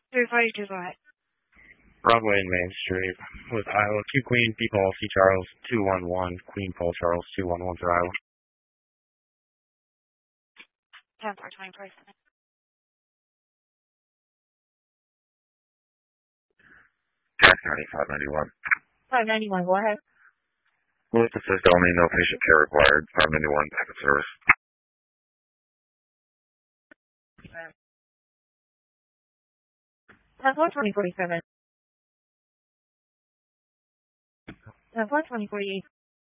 342, go ahead. Broadway and Main Street with Iowa. Q Queen, P Paul, C Charles, 211. Queen Paul Charles, 211 for Iowa. 10 for 24. Jack County, 591. 591, go ahead. Louis assist only, no patient care required. 591, packet service. 10 for 2047. 10 for 2048.